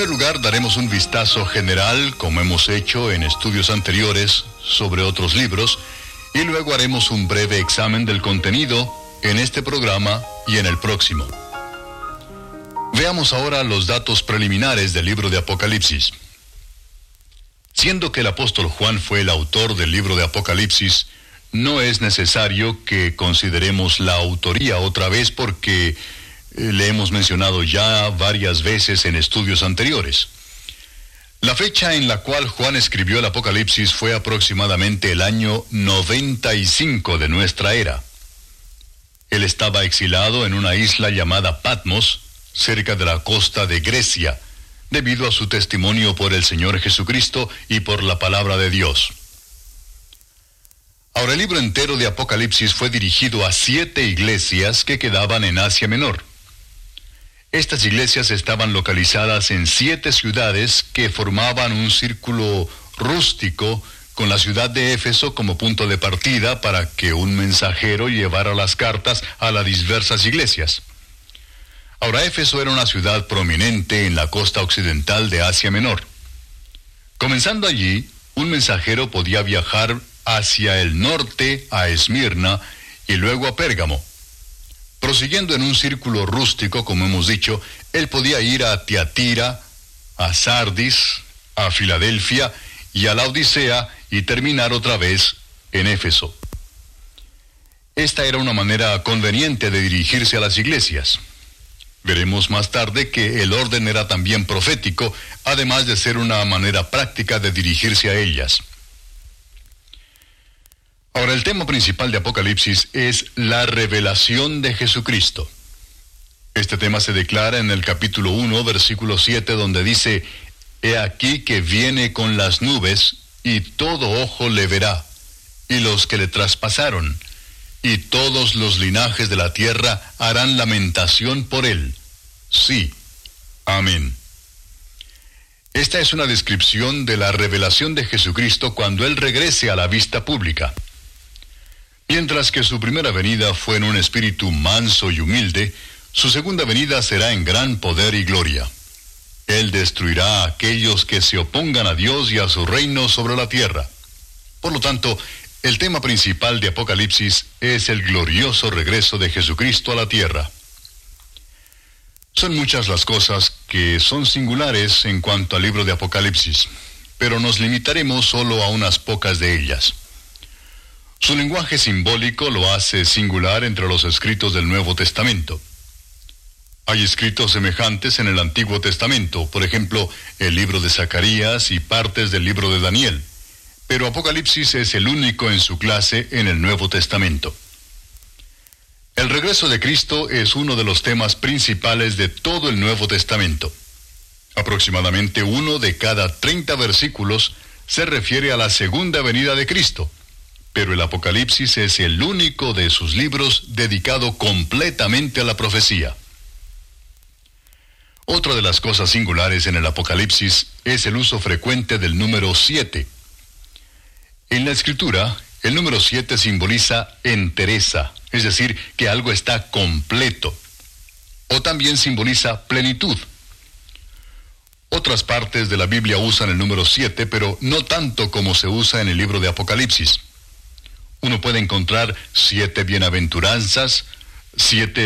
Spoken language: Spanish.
primer lugar, daremos un vistazo general, como hemos hecho en estudios anteriores, sobre otros libros, y luego haremos un breve examen del contenido en este programa y en el próximo. Veamos ahora los datos preliminares del libro de Apocalipsis. Siendo que el apóstol Juan fue el autor del libro de Apocalipsis, no es necesario que consideremos la autoría otra vez porque le hemos mencionado ya varias veces en estudios anteriores. La fecha en la cual Juan escribió el Apocalipsis fue aproximadamente el año 95 de nuestra era. Él estaba exilado en una isla llamada Patmos, cerca de la costa de Grecia, debido a su testimonio por el Señor Jesucristo y por la palabra de Dios. Ahora, el libro entero de Apocalipsis fue dirigido a 7 iglesias que quedaban en Asia Menor. Estas iglesias estaban localizadas en 7 ciudades que formaban un círculo rústico con la ciudad de Éfeso como punto de partida para que un mensajero llevara las cartas a las diversas iglesias. Ahora, Éfeso era una ciudad prominente en la costa occidental de Asia Menor. Comenzando allí, un mensajero podía viajar hacia el norte a Esmirna y luego a Pérgamo. Prosiguiendo en un círculo rústico, como hemos dicho, él podía ir a Tiatira, a Sardis, a Filadelfia y a la Odisea y terminar otra vez en Éfeso. Esta era una manera conveniente de dirigirse a las iglesias. Veremos más tarde que el orden era también profético, además de ser una manera práctica de dirigirse a ellas. Ahora, el tema principal de Apocalipsis es la revelación de Jesucristo. Este tema se declara en el capítulo 1, versículo 7, donde dice: «He aquí que viene con las nubes, y todo ojo le verá, y los que le traspasaron, y todos los linajes de la tierra harán lamentación por él. Sí, amén». Esta es una descripción de la revelación de Jesucristo cuando Él regrese a la vista pública. Mientras que su primera venida fue en un espíritu manso y humilde, su segunda venida será en gran poder y gloria. Él destruirá a aquellos que se opongan a Dios y a su reino sobre la tierra. Por lo tanto, el tema principal de Apocalipsis es el glorioso regreso de Jesucristo a la tierra. Son muchas las cosas que son singulares en cuanto al libro de Apocalipsis, pero nos limitaremos solo a unas pocas de ellas. Su lenguaje simbólico lo hace singular entre los escritos del Nuevo Testamento. Hay escritos semejantes en el Antiguo Testamento, por ejemplo, el libro de Zacarías y partes del libro de Daniel, pero Apocalipsis es el único en su clase en el Nuevo Testamento. El regreso de Cristo es uno de los temas principales de todo el Nuevo Testamento. Aproximadamente 1 de cada 30 versículos se refiere a la segunda venida de Cristo, pero el Apocalipsis es el único de sus libros dedicado completamente a la profecía. Otra de las cosas singulares en el Apocalipsis es el uso frecuente del número 7. En la Escritura, el número 7 simboliza entereza, es decir, que algo está completo. O también simboliza plenitud. Otras partes de la Biblia usan el número 7, pero no tanto como se usa en el libro de Apocalipsis. Uno puede encontrar 7 bienaventuranzas, 7